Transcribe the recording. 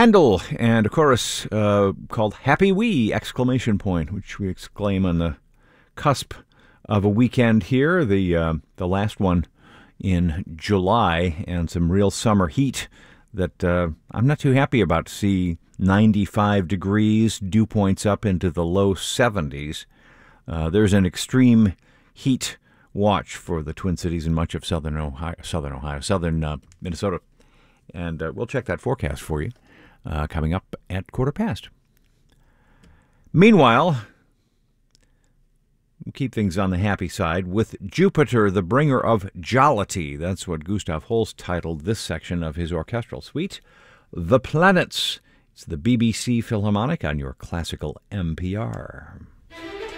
Handel and a chorus called Happy Wee! Exclamation point, which we exclaim on the cusp of a weekend here, the last one in July, and some real summer heat that I'm not too happy about to see. 95 degrees, dew points up into the low 70s. There's an extreme heat watch for the Twin Cities and much of southern Minnesota. And we'll check that forecast for you coming up at 1:15. Meanwhile, we'll keep things on the happy side with Jupiter, the bringer of jollity. That's what Gustav Holst titled this section of his orchestral suite, The Planets. It's the BBC Philharmonic on your classical NPR.